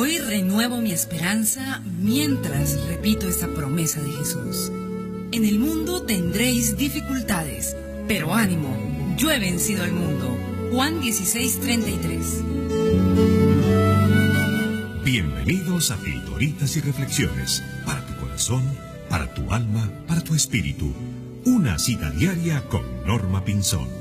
Hoy renuevo mi esperanza mientras repito esta promesa de Jesús. En el mundo tendréis dificultades, pero ánimo, yo he vencido al mundo. Juan 16:33. Bienvenidos a Pildoritas y Reflexiones, para tu corazón, para tu alma, para tu espíritu. Una cita diaria con Norma Pinzón.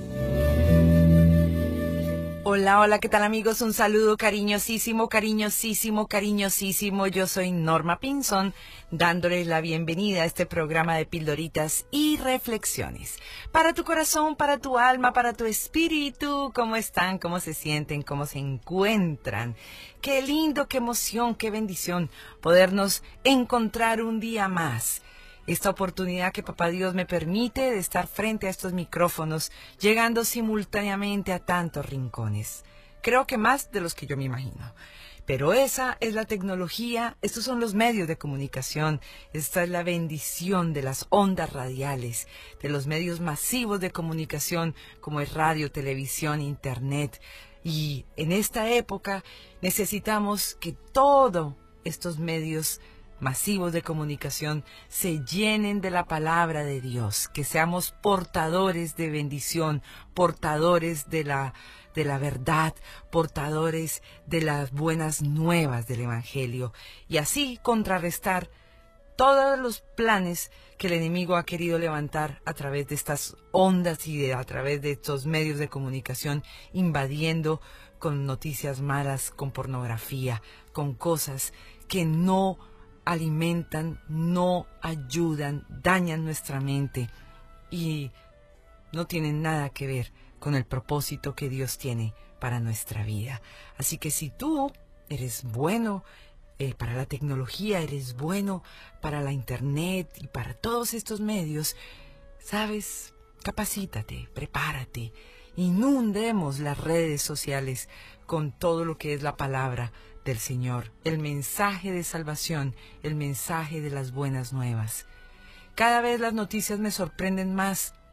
Hola, hola, ¿qué tal amigos? Un saludo cariñosísimo, cariñosísimo, cariñosísimo. Yo soy Norma Pinzón, dándoles la bienvenida a este programa de Pildoritas y Reflexiones. Para tu corazón, para tu alma, para tu espíritu, ¿cómo están? ¿Cómo se sienten? ¿Cómo se encuentran? Qué lindo, qué emoción, qué bendición podernos encontrar un día más. Esta oportunidad que Papá Dios me permite de estar frente a estos micrófonos, llegando simultáneamente a tantos rincones. Creo que más de los que yo me imagino. Pero esa es la tecnología, estos son los medios de comunicación, esta es la bendición de las ondas radiales, de los medios masivos de comunicación como es radio, televisión, internet. Y en esta época necesitamos que todos estos medios masivos de comunicación se llenen de la palabra de Dios, que seamos portadores de bendición, portadores de la verdad, portadores de las buenas nuevas del Evangelio, y así contrarrestar todos los planes que el enemigo ha querido levantar a través de estas ondas y a través de estos medios de comunicación, invadiendo con noticias malas, con pornografía, con cosas que no alimentan, no ayudan, dañan nuestra mente y no tienen nada que ver con el propósito que Dios tiene para nuestra vida. Así que si tú eres bueno para la tecnología, eres bueno para la internet y para todos estos medios, sabes, capacítate, prepárate, inundemos las redes sociales con todo lo que es la palabra del Señor, el mensaje de salvación, el mensaje de las buenas nuevas. Cada vez las noticias me sorprenden más